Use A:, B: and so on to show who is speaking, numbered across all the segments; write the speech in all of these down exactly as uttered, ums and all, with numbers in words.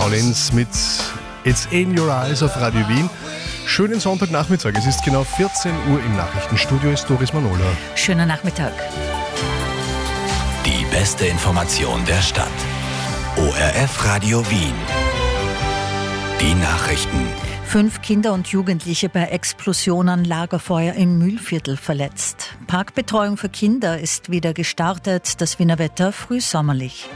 A: Collins mit It's in Your Eyes auf Radio Wien. Schönen Sonntagnachmittag. Es ist genau vierzehn Uhr im Nachrichtenstudio. Ist Doris Manola.
B: Schöner Nachmittag.
C: Die beste Information der Stadt. O R F Radio Wien. Die Nachrichten.
B: Fünf Kinder und Jugendliche bei Explosion an Lagerfeuer im Mühlviertel verletzt. Parkbetreuung für Kinder ist wieder gestartet. Das Wiener Wetter frühsommerlich.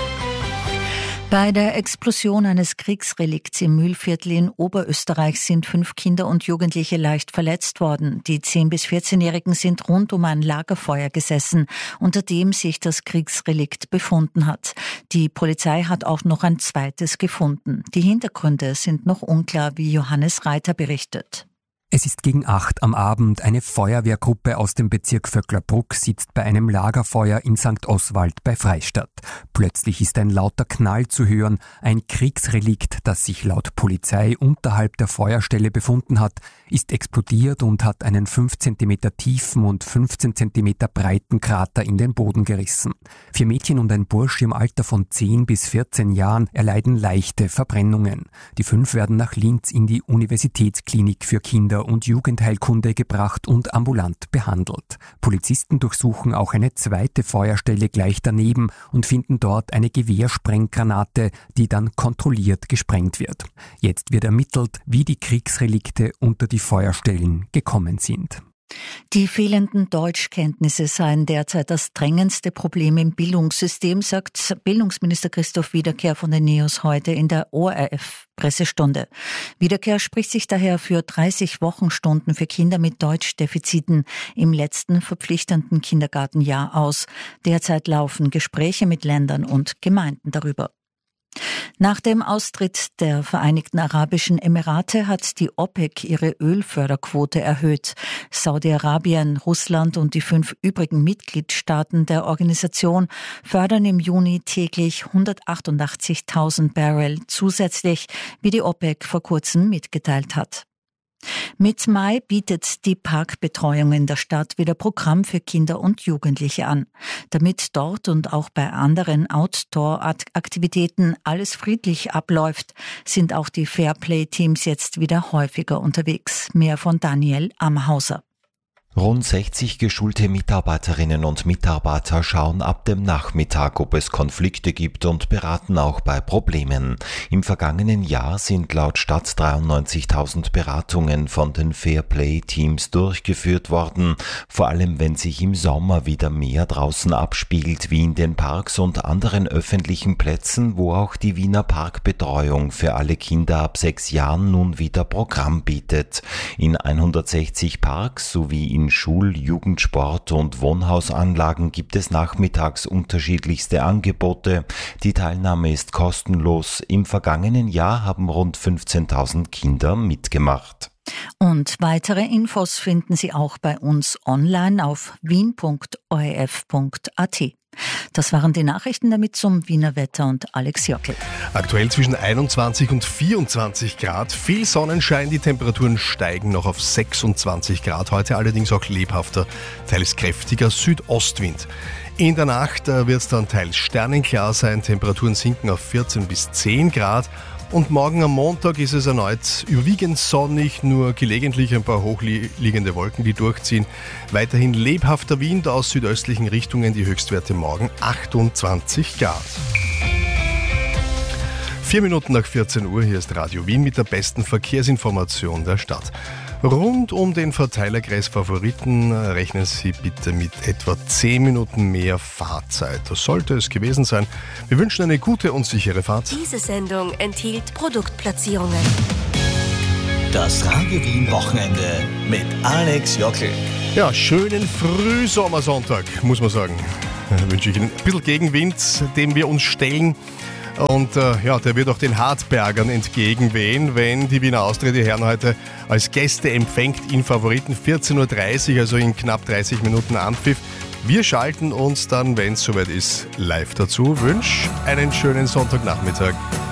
B: Bei der Explosion eines Kriegsrelikts im Mühlviertel in Oberösterreich sind fünf Kinder und Jugendliche leicht verletzt worden. Die zehn- bis vierzehnjährigen sind rund um ein Lagerfeuer gesessen, unter dem sich das Kriegsrelikt befunden hat. Die Polizei hat auch noch ein zweites gefunden. Die Hintergründe sind noch unklar, wie Johannes Reiter berichtet.
D: Es ist gegen acht am Abend. Eine Feuerwehrgruppe aus dem Bezirk Vöcklerbruck sitzt bei einem Lagerfeuer in Sankt Oswald bei Freistadt. Plötzlich ist ein lauter Knall zu hören. Ein Kriegsrelikt, das sich laut Polizei unterhalb der Feuerstelle befunden hat, ist explodiert und hat einen fünf Zentimeter tiefen und fünfzehn Zentimeter breiten Krater in den Boden gerissen. Vier Mädchen und ein Bursch im Alter von zehn bis vierzehn Jahren erleiden leichte Verbrennungen. Die fünf werden nach Linz in die Universitätsklinik für Kinder- und Jugendheilkunde gebracht und ambulant behandelt. Polizisten durchsuchen auch eine zweite Feuerstelle gleich daneben und finden dort eine Gewehrsprenggranate, die dann kontrolliert gesprengt wird. Jetzt wird ermittelt, wie die Kriegsrelikte unter die Feuerstellen gekommen sind.
B: Die fehlenden Deutschkenntnisse seien derzeit das drängendste Problem im Bildungssystem, sagt Bildungsminister Christoph Wiederkehr von den NEOS heute in der O R F-Pressestunde. Wiederkehr spricht sich daher für dreißig Wochenstunden für Kinder mit Deutschdefiziten im letzten verpflichtenden Kindergartenjahr aus. Derzeit laufen Gespräche mit Ländern und Gemeinden darüber. Nach dem Austritt der Vereinigten Arabischen Emirate hat die OPEC ihre Ölförderquote erhöht. Saudi-Arabien, Russland und die fünf übrigen Mitgliedstaaten der Organisation fördern im Juni täglich hundertachtundachtzigtausend Barrel zusätzlich, wie die OPEC vor kurzem mitgeteilt hat. Mit Mai bietet die Parkbetreuung in der Stadt wieder Programm für Kinder und Jugendliche an. Damit dort und auch bei anderen Outdoor-Aktivitäten alles friedlich abläuft, sind auch die Fairplay-Teams jetzt wieder häufiger unterwegs. Mehr von Daniel Amhauser.
E: Rund sechzig geschulte Mitarbeiterinnen und Mitarbeiter schauen ab dem Nachmittag, ob es Konflikte gibt und beraten auch bei Problemen. Im vergangenen Jahr sind laut Stadt dreiundneunzigtausend Beratungen von den Fairplay-Teams durchgeführt worden, vor allem wenn sich im Sommer wieder mehr draußen abspielt, wie in den Parks und anderen öffentlichen Plätzen, wo auch die Wiener Parkbetreuung für alle Kinder ab sechs Jahren nun wieder Programm bietet. In hundertsechzig Parks sowie in Schul-, Jugendsport- und Wohnhausanlagen gibt es nachmittags unterschiedlichste Angebote. Die Teilnahme ist kostenlos. Im vergangenen Jahr haben rund fünfzehntausend Kinder mitgemacht.
B: Und weitere Infos finden Sie auch bei uns online auf wien punkt o r f punkt a t. Das waren die Nachrichten damit zum Wiener Wetter und Alex Jockel.
A: Aktuell zwischen einundzwanzig und vierundzwanzig Grad. Viel Sonnenschein, die Temperaturen steigen noch auf sechsundzwanzig Grad. Heute allerdings auch lebhafter, teils kräftiger Südostwind. In der Nacht wird es dann teils sternenklar sein. Temperaturen sinken auf vierzehn bis zehn Grad. Und morgen am Montag ist es erneut überwiegend sonnig, nur gelegentlich ein paar hochliegende Wolken, die durchziehen. Weiterhin lebhafter Wind aus südöstlichen Richtungen, die Höchstwerte morgen achtundzwanzig Grad. Vier Minuten nach vierzehn Uhr, hier ist Radio Wien mit der besten Verkehrsinformation der Stadt. Rund um den Verteilerkreis Favoriten rechnen Sie bitte mit etwa zehn Minuten mehr Fahrzeit. Das sollte es gewesen sein. Wir wünschen eine gute und sichere Fahrt.
F: Diese Sendung enthielt Produktplatzierungen.
C: Das Radio Wien Wochenende mit Alex Jockel.
A: Ja, schönen Frühsommersonntag, muss man sagen. Da wünsche ich Ihnen ein bisschen Gegenwind, dem wir uns stellen. Und äh, ja, der wird auch den Hartbergern entgegenwehen, wenn die Wiener Austria die Herren heute als Gäste empfängt in Favoriten. vierzehn Uhr dreißig, also in knapp dreißig Minuten Anpfiff. Wir schalten uns dann, wenn es soweit ist, live dazu. Wünsche einen schönen Sonntagnachmittag.